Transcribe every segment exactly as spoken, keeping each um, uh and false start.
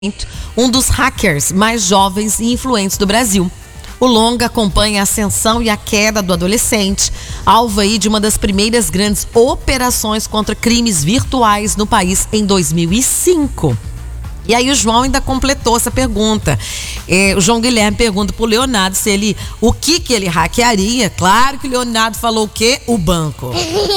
um dos hackers mais jovens e influentes do Brasil. O longa acompanha a ascensão e a queda do adolescente, alvo aí de uma das primeiras grandes operações contra crimes virtuais no país em dois mil e cinco. E aí o João ainda completou essa pergunta. É, o João Guilherme pergunta pro Leonardo se ele, o que que ele hackearia. Claro que o Leonardo falou o quê? O banco.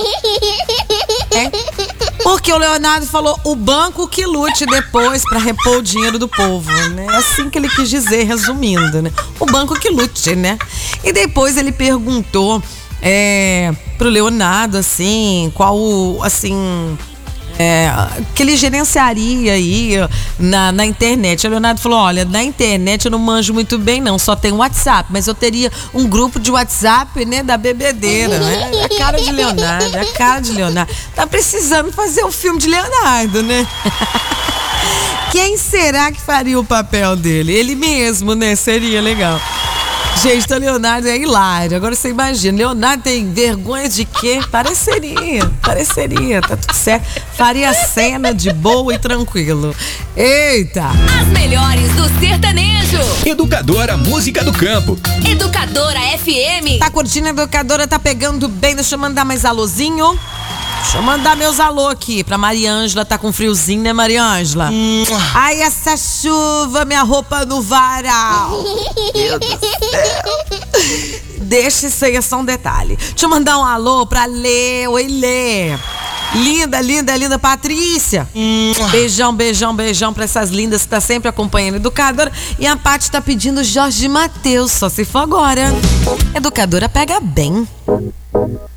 É? Porque o Leonardo falou o banco que lute depois para repor o dinheiro do povo, né? É assim que ele quis dizer, resumindo, né? O banco que lute, né? E depois ele perguntou é, pro Leonardo, assim, qual, assim... É, que ele gerenciaria aí na, na internet. O Leonardo falou, olha, na internet eu não manjo muito bem não, só tem WhatsApp, mas eu teria um grupo de WhatsApp, né, da bebedeira, né? É a cara de Leonardo, é a cara de Leonardo. Tá precisando fazer um filme de Leonardo, né? Quem será que faria o papel dele? Ele mesmo, né? Seria legal. Gente, então Leonardo é hilário. Agora você imagina, Leonardo tem vergonha de quê? Pareceria, pareceria, tá tudo certo. Faria cena de boa e tranquilo. Eita! As melhores do sertanejo. Educadora Música do Campo. Educadora F M. Tá curtindo a Educadora, tá pegando bem. Deixa eu mandar mais alôzinho. Deixa eu mandar meus alô aqui pra Mariângela, tá com friozinho, né, Mariângela? Hum. Ai, essa chuva, minha roupa no varal. Meu Deus do céu. Deixa isso aí, é só um detalhe. Deixa eu mandar um alô pra Lê. Oi, Lê. Linda, linda, linda Patrícia. Hum. Beijão, beijão, beijão pra essas lindas que tá sempre acompanhando a Educadora. E a Paty tá pedindo Jorge Mateus, só se for agora. Educadora pega bem.